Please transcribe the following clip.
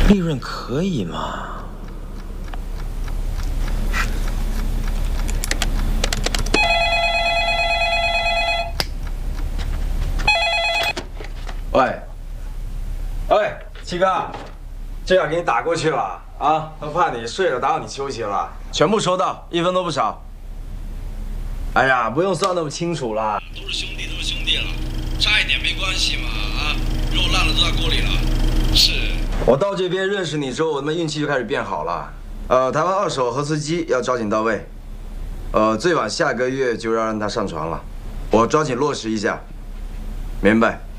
利润可以嘛？喂，喂，七哥，这样给你打过去了啊！都怕你睡了打扰你休息了，全部收到，1分都不少。哎呀，不用算那么清楚啦，都是兄弟，都是兄弟了，差一点没关系嘛啊！肉烂了都在锅里了。是。我到这边认识你之后，我他妈运气就开始变好了。台湾2手核磁机要抓紧到位，最晚下个月就要让它上传了，我抓紧落实一下，明白？